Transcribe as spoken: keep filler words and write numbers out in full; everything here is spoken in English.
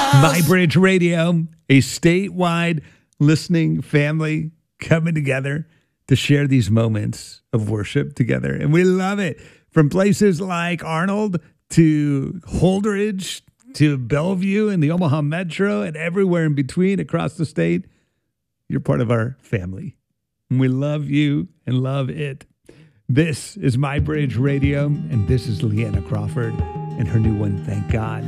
My Bridge Radio, a statewide listening family coming together to share these moments of worship together. And we love it. From places like Arnold to Holdridge to Bellevue and the Omaha Metro and everywhere in between across the state, you're part of our family. And we love you and love it. This is My Bridge Radio, and this is Leanna Crawford and her new one, Thank God.